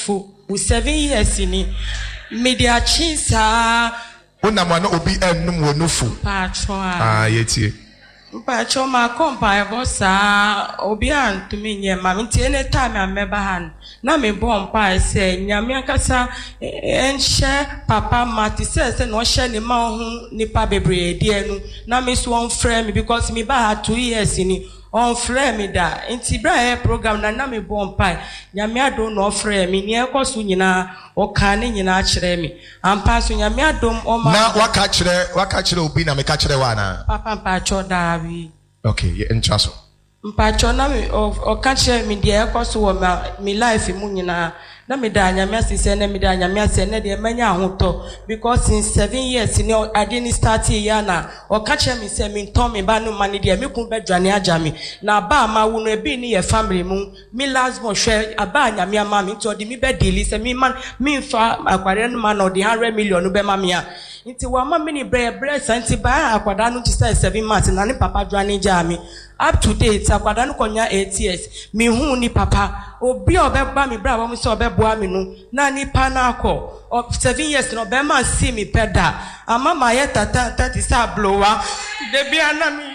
fu 7 years ni media chinsa Una mwana obi enum wonufu. Pacho yetie. Pacho ma kompa bosa obi antumi nye ma nti ene time ameba han na me bompa se nyame akasa enhye papa mati se no hye ni ma ho nipa bebre die enu na me so on frame because me ba 2 years ni on frame da nti bra program na me bompa nyame adom no frame ni ekoso nyina o ka ne nyina kire me ampa so nyame adom o ma na waka kire obi na me ka kire wa na papa Pacho dawi. Okay, interesting. Mpacho na me o ka kire me de ekoso wo me life mu nyina na me da nyame asise na me da nyame asise na de manya ahoto because in 7 years ni I didn't start here na o ka kire me se me nton me ba no mani de me kun bedwane aja me na ba ma wo no ebi ni ye family mu me last born hwe aba nyame ama me to de me be daily se me man me fa akware no man no de 100 million no be ma me a nti wa ma me ni bre santi ba akwada no ti say 7 months na ne papa dwane ja me up to date akwada no konya 8 years me hu ni papa obi obeba me bra wo so obeboa me no na ni pa na akọ 7 years no be man see me peda ama ma ye tata 30 sa blower de bia na me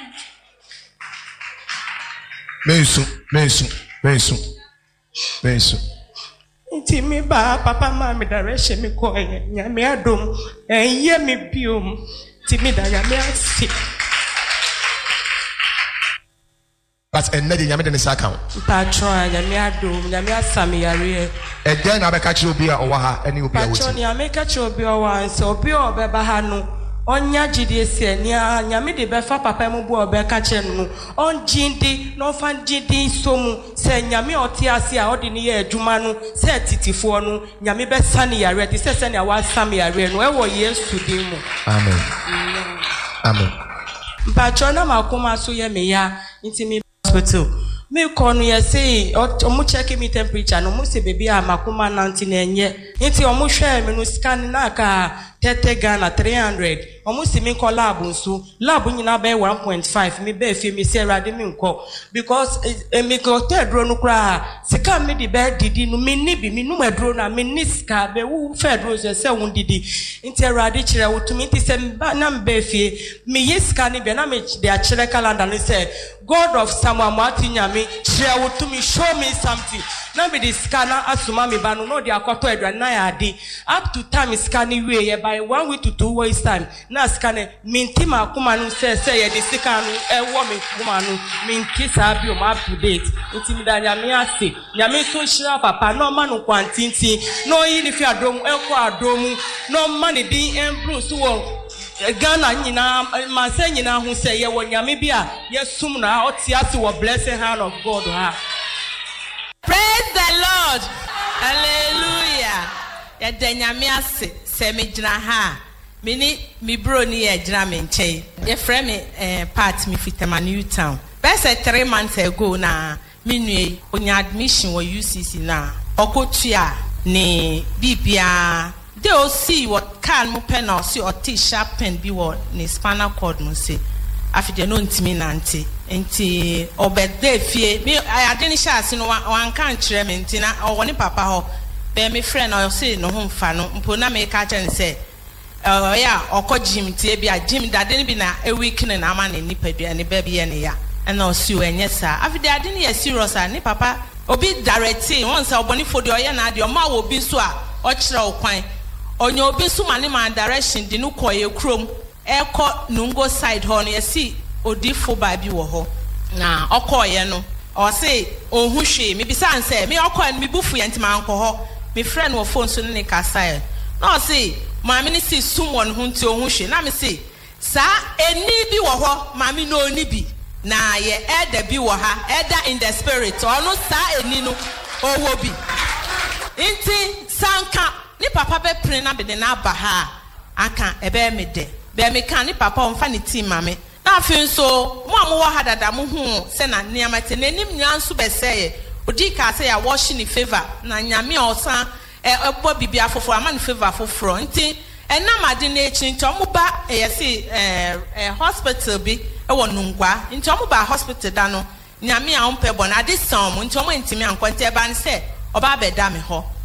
mensu nti me ba papa ma me direction me ko nyame adom enye me biom ti me da nyame asi. But enedi nyame de ne saka. Patron nyame adom nyame asame yare. Eden na be ka kire obi a owa ha eni obi a woti. Patron nyame ka kire obi owa nse obi obeba ha no onya jidi ese nia nyame de be fa papa mu bu obe ka kire no onjindi no fa jidi somu se nyame oti ase a odi ne ye adwuma no se titifo no nyame be sane yare ti se ne wa same yare no e wo Yesu din mu. Amen. Patron na makoma so ye me ya nti me hospital me konu ye say omu check me temperature no mu se baby a makoma 90 na enye nti omu hwe me no scan na ka 30 Ghana 300 omu si me call lab nso lab nyina be 1.5 me be fie me say rade me nko because me ko tedro no kra sika me di be didi no me ni bi me no madro na me ni sika be wu fedro se won didi nti rade kire wotumi nti se na me be fie me yeska ni be na me de a kire calendar no say God of Samuel Martinyami kire wotumi show me something na be the scanner asuma me ba no de akoto adwa na ya de up to time scanning we by 1 week to 2 weeks time na scanner mintima akoma no say ye de sika no e wo me akoma no minti sa bi o ma up to date intimida nyame ase nyame so hira papa no ma no kwantinti no yi ni fi adom enko adom no ma ne din emprove so wo Ghana nyina ma say nyina ho say ye wo nyame bi a ye sum na oti ase wo blessed hand of God ha. Praise the Lord. Hallelujah. Ya denyame ase se me gina ha. Mi bro ni ye gina me nche. Ye frame me part me fitama New Town. Best 3 months ago na me nue onya admission wo UCC na. Okotua ni bibia de o see what can mo pen or see or t-shirt pen bi wo ni spinal cord no se. Afide no ntimi nante enti obede fie me ade ni shase no wan kan kire me enti na woni papa ho be me friend o say no ho mfa no mpo na me ka chen say ya okọ gym tie bia gym dade ni bi na a week na ama na nipadua ne ba bia ne ya na o si o enye sa afide ade ni ya serious a ni papa obi directing won say oboni fodi o ye na ade o ma wo bi so a o kire o kwan onye obi so ma ne ma direction di no koye krom eko nungo side ho no yesi odifo ba bi wo ho na okoye no o say ohun hwe me bisa anse me okoye me bufu ye ntima anko ho me friend wo phone so ne kasa no say ma me ni si sumwon hu nti ohun hwe na me say sa eni bi wo ho ma me no oni bi na ye elder bi wo ha elder in the spirit ono sa eni no owo bi nti sanka ni papa be pre na be de na ba ha aka ebe me de be me kan ni papa on fa ni team mame na afin so mo amwo ha dada mo hu se na niamate nanim nyanso be seye odi ka se ya wash ni favor na nyame osan ebo bibia foforo ama ni favor foforo nti enam ade na echi nti omo ba yesi hospital bi e wo nungwa nti omo ba hospital da no nyame a ompe bo na ade som nti omo ntimi ankwante ba nse oba be da me ho